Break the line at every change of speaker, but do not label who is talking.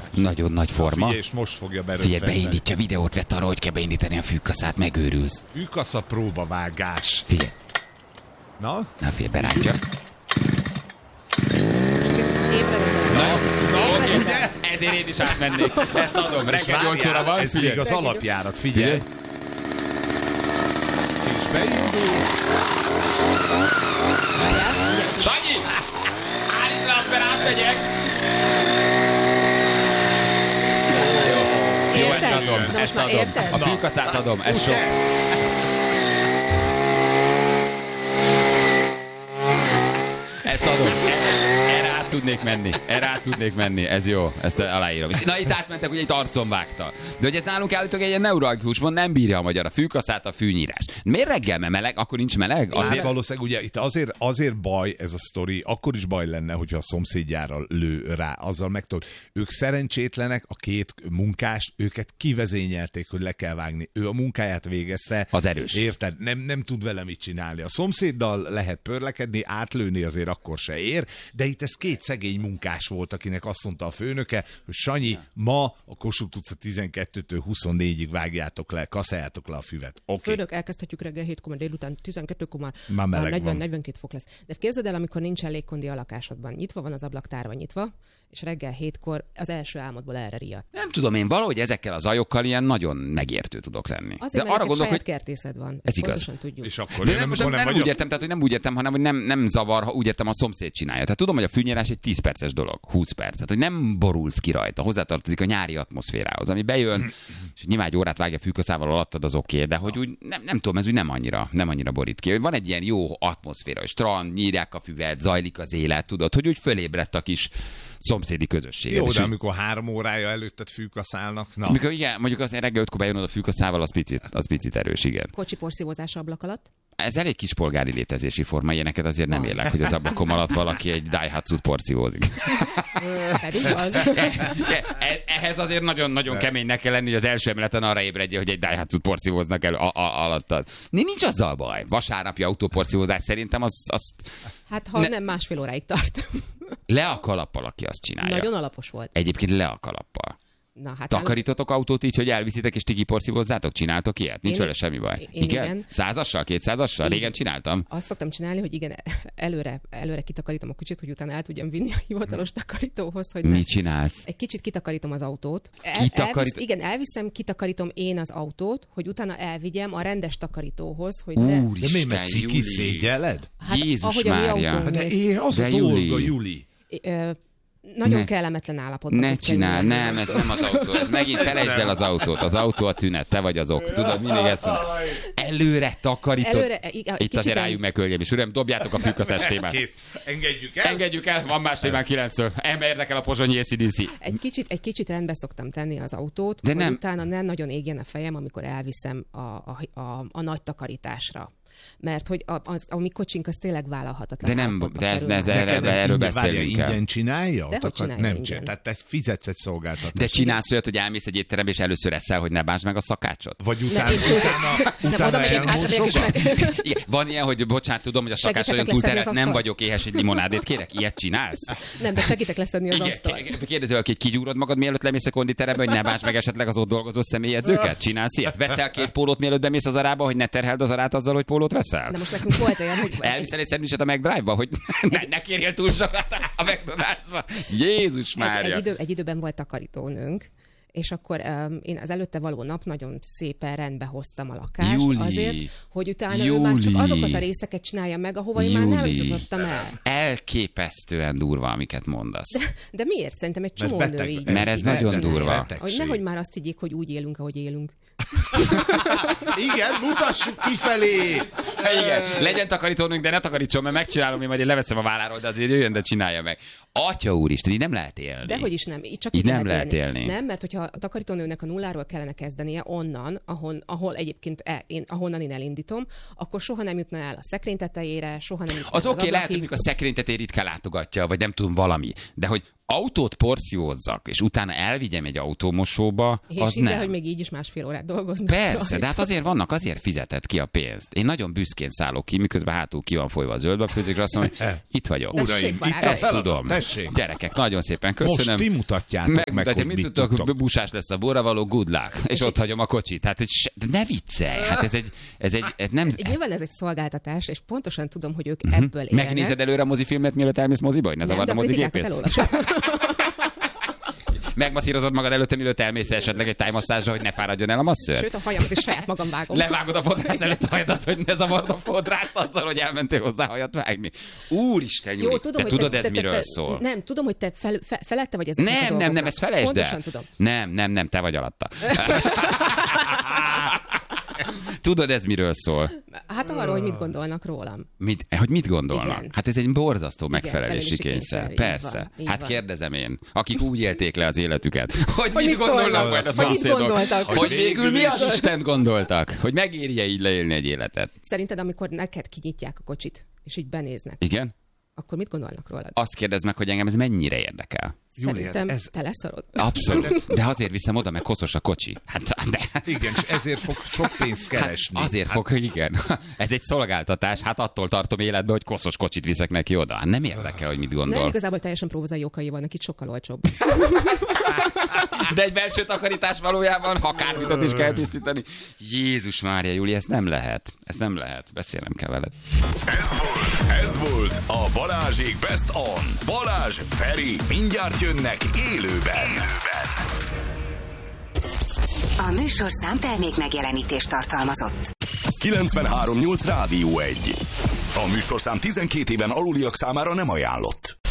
Nagyon nagy forma.
Figyelj, és most fogja berögzíteni.
Figyelj, beindítja, videót vett arra, hogy kell beindítani a fűkaszát, megőrülsz.
Fűkasza próbavágás.
Figyelj.
Na,
Figyelj, berántja.
oké.
Ezért én is átmennék. Ezt adom, reggel 8 óra van.
Ez még az alapjárat, figyelj. És beindul.
Sanyi! Állíts le azt, mert átmegyek! Jó, ezt adom, ezt adom. A fűkaszát adom, ez sok. Ezt adom. Erre át tudnék menni, ez jó, ezt aláírom. Na itt átmentek, ugye itt arcon vágta. De hogy ez nálunk állítólag egy ilyen neuralgikus mond, nem bírja a magyar a fűkaszát, a fűnyírás. Miért reggel, mert meleg? Akkor nincs meleg?
Hát valószínűleg ugye itt azért baj ez a sztori, akkor is baj lenne, hogyha a szomszédjára lő rá, azzal megtudod. Ők szerencsétlenek, a két munkást, őket kivezényelték, hogy le kell vágni. Ő a munkáját végezte.
Az erős.
Érted? Nem tud vele mit csinálni. A szomszéddal lehet pörlekedni, átlőni azért akkor se ér, de itt ez két szegény munkás volt, akinek azt mondta a főnöke, hogy Sanyi, ma a Kossuth utca 12-től 24-ig vágjátok le, kaszáljátok le a füvet. Okay.
Főnök, elkezdhetjük reggel 7-kor, délután 12-kor
már
40-42 fok lesz. De képzeld el, amikor nincsen légkondi a lakásodban, nyitva van az ablak, tárva nyitva, és reggel 7-kor az első álmodból erre riadt.
Nem tudom, én valahogy ezekkel az ajokkal ilyen nagyon megértő tudok lenni.
Azért,
de arra
gondolok, hogy
hogy
kertészed van.
Ez igaz.
Pontosan tudjuk.
És akkor
de nem úgy értem, tehát hogy nem úgy értem, hanem hogy nem zavar, ha úgy értem, a szomszéd csinálja. Tehát tudom, hogy a fűnyírás egy 10 perces dolog, 20 perc. Tehát, hogy nem borulsz ki rajta, hozzátartozik a nyári atmoszférához, ami bejön, és nyilván egy órát vágja fűkaszával alattad, az oké, de hogy úgy nem tudom, ez úgy nem annyira borít ki. Van egy ilyen jó atmoszféra, hogy strand, nyírják a füvet, zajlik az élet, tudod, hogy úgy fölébredt a kis szomszédi közösség.
Jó, de amikor 3 órája előtted fűkaszálnak, na.
Amikor igen, mondjuk az reggel 5-kor bejön oda fűkaszával, az picit erős, igen.
Kocsi porszívózása ablak alatt?
Ez elég kis polgári létezési forma, ilyeneket azért nem élek, hogy az ablakom alatt valaki egy Daihatsu-t porszívózik. Ehhez azért nagyon-nagyon keménynek kell lenni, hogy az első emeleten arra ébredje, hogy egy Daihatsu-t porszívóznak el alattad. Nincs azzal baj. Vasárnapi autóporszívózás szerintem az...
Hát ha nem 1,5 óráig tart.
Le a kalappal, aki azt csinálja.
Nagyon alapos volt.
Egyébként le a kalappal.
Na, hát
takarítotok autót így, hogy elviszitek és ti kiporszívozzátok? Csináltok ilyet? Nincs vele semmi baj. Igen? 100-assal, 200-assal? Régen csináltam.
Azt szoktam csinálni, hogy igen, előre kitakarítom a kicsit, hogy utána el tudjam vinni a hivatalos takarítóhoz. Hogy
mit csinálsz?
Egy kicsit kitakarítom az autót. Elviszem, kitakarítom én az autót, hogy utána elvigyem a rendes takarítóhoz, hogy ne...
De mi meg kiszégyeled?
Hát,
Jézus Mária.
De az a dolga, Juli.
Nagyon kellemetlen állapotban.
Ne csinál, nem, ez nem az autó, ez megint felejtsd el az autót. Az autó a tűnet, te vagy az ok. Tudod, mindig ezt mondom. Előre takarítod. Itt azért rájuk meg, hölgyeim és uram, dobjátok a fűkaszás témát.
Kész. Engedjük el.
Engedjük el, van más témán 9-től. Érdekel a pozsonyi ACDC.
Egy kicsit rendbe szoktam tenni az autót,
de
hogy
nem.
Utána ne nagyon égjen a fejem, amikor elviszem a nagy takarításra. Mert hogy a mi kocsink az tényleg vállalhatatlan.
De nem, erről beszélünk
ingyen csinálja?
Nem
csinálja. Tehát te fizetsz egy szolgáltatást.
De csinálsz olyat, hogy elmész egy étterembe, és először eszel, hogy ne bántsd meg a szakácsot?
Vagy utána elmosogatsz?
Van ilyen, hogy bocsánat, tudom, hogy a szakács nagyon túlterhelt, nem vagyok éhes, egy limonádét kérek? Ilyet csinálsz?
Nem, de segítek leszedni az asztalt.
Kérdezi valaki, hogy kigyúrod magad, mielőtt lemész a konditerembe, hogy ne bántsd meg esetleg az ott dolgozó személyedzőket? Csinálsz ilyet? Veszel 2 pólót, mielőtt bemész az arába, hogy ne terheld az arát azzal, hogy pólót veszel?
De most nekünk volt olyan, hogy...
Elviszel egy szendvicset a McDrive-ba, hogy ne kérjél túl sokat a McDonald's-ba. Jézus Mária!
Egy időben volt takarítónőnk, és akkor én az előtte való nap nagyon szépen rendbe hoztam a lakást. Azért, hogy utána ő már csak azokat a részeket csinálja meg, ahova én már nem jutottam el.
Elképesztően durva, amiket mondasz.
De miért? Szerintem egy csomó nő így.
Mert ez nagyon durva.
Nehogy már azt higgyék, hogy úgy élünk, ahogy élünk.
Igen, mutassuk kifelé!
Igen, legyen takarítónőnk, de ne takarítson, mert megcsinálom, én majd én leveszem a válláról, de azért jöjjön, de csinálja meg. Atya úristen, így nem lehet élni.
Dehogy is nem, csak
így nem lehet élni.
Nem, mert hogyha a takarítónőnek a nulláról kellene kezdenie onnan, ahol egyébként ahonnan én elindítom, akkor soha nem jutna el a szekrény tetejére, soha nem jutna
az
el
oké, lehet, hogy a szekrény tetejére ritkán látogatja, vagy nem tudom valami, de hogy autót porszívózzak, és utána elvigyem egy autómosóba,
és
az
ide,
nem.
hogy még így is 1,5 órát dolgoznak.
Persze, de hát azért fizetett ki a pénzt. Én nagyon büszkén szállok ki, miközben hátul ki van folyva a zöldbe, főzőkre azt mondom, hogy itt vagyok.
Uraim, itt
Ezt tudom.
Tessék.
Gyerekek, nagyon szépen köszönöm.
Most ti mutatjátok meg, hogy
mit tudtok, busás lesz a borra való, good luck. És ott hagyom a kocsit. Hát ne viccelj. Hát ez egy nem...
Nyilván ez egy szolgáltatás, és pontosan tudom, hogy ők ebből élnek.
Megnézed előre a mozifilmet, mielőtt elmész moziba, hogy ne zavard a mozigépét? Megmasszírozod magad előtte, mielőtt elmész esetleg egy tájmasszázsra, hogy ne fáradjon el a masször?
Sőt, a hajamat is saját magam vágom.
Levágod a fodrász előtt a hajadat, hogy ne zavard a fodrászt azzal, hogy elmentél hozzá hajat vágni. Úristen, Júli, te tudod, ez miről szól?
Nem, tudom, hogy te felette vagy ezeknek a dolgoknak.
Nem, ezt felejtsd el.
Pontosan tudom.
Nem, te vagy alatta. Tudod, ez miről szól?
Hát arról, hogy mit gondolnak rólam.
Hogy mit gondolnak?
Igen.
Hát ez egy borzasztó
Igen,
megfelelési kényszer. Persze.
Így
Hát
van.
kérdezem én, akik úgy élték le az életüket, hogy mit
mit
gondolnak
szólnak?
majd a
Hogy mit
szomszédok.
gondoltak?
Hogy végül mi az Istent gondoltak? Hogy megéri-e így leélni egy életet?
Szerinted, amikor neked kinyitják a kocsit, és így benéznek,
Igen?
akkor mit gondolnak rólad?
Azt kérdezd meg, hogy engem ez mennyire érdekel.
Júli,
Szerintem
ez...
te leszarod.
Abszolút. De azért viszem oda, mert koszos a kocsi.
Igen, és ezért fog sok pénzt keresni.
Azért fog, hogy igen. Ez egy szolgáltatás, hát attól tartom életbe, hogy koszos kocsit viszek neki oda. Nem érdekel, hogy mit gondol.
Nem, igazából teljesen prózai okai vannak, itt sokkal olcsóbb.
De egy belső takarítás valójában, ha kárpitot is kell tisztítani. Jézus Mária, Júli, ezt nem lehet. Ezt nem lehet. Beszélnem kell veled.
Ez volt a Balázsék Best On. Balázs, Feri, mindjárt jönnek élőben.
A műsorszám termék megjelenítést tartalmazott.
93.8 Rádió 1. A műsorszám 12 éven aluliak számára nem ajánlott.